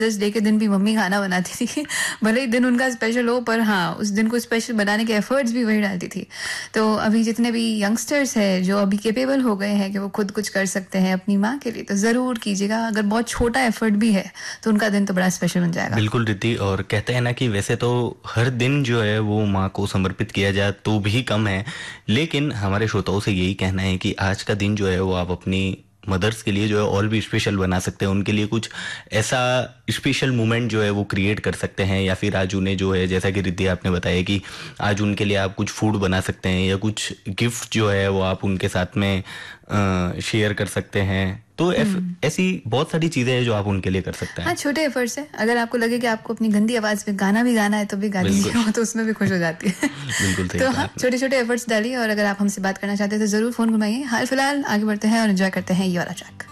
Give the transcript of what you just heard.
Mother's day के दिन भी मम्मी खाना बनाती थी भले ही दिन उनका स्पेशल हो, पर हाँ उस दिन को स्पेशल बनाने के एफर्ट्स भी वही डालती थी। तो अभी जितने भी यंगस्टर्स हैं जो अभी कैपेबल हो गए हैं कि वो खुद कुछ कर सकते हैं अपनी माँ के लिए, तो ज़रूर कीजिएगा। अगर बहुत छोटा एफर्ट भी है तो उनका दिन तो बड़ा स्पेशल बन जाएगा। बिल्कुल रिद्धि, और कहते हैं ना कि वैसे तो हर दिन जो है वो माँ को समर्पित किया जाए तो भी कम है, लेकिन हमारे श्रोताओं से यही कहना है कि आज का दिन जो है वो आप अपनी मदर्स के लिए जो है और भी स्पेशल बना सकते हैं। उनके लिए कुछ ऐसा स्पेशल मोमेंट जो है वो क्रिएट कर सकते हैं, या फिर आज उन्हें जो है, जैसा कि रिद्धि आपने बताया कि आज उनके लिए आप कुछ फूड बना सकते हैं या कुछ गिफ्ट जो है वो आप उनके साथ में शेयर कर सकते हैं। तो ऐसी बहुत सारी चीजें हैं जो आप उनके लिए कर सकते हैं। हाँ, छोटे एफर्ट्स है। अगर आपको लगे कि आपको अपनी गंदी आवाज में गाना भी गाना है तो भी गा दीजिए, वो तो उसमें भी खुश हो जाती है। बिल्कुल सही तो कहा हाँ, आपने। छोटे छोटे एफर्ट्स डालिए, और अगर आप हमसे बात करना चाहते हैं तो जरूर फोन घुमाइए। हाल फिलहाल आगे बढ़ते हैं और एंजॉय करते हैं ये वाला ट्रैक।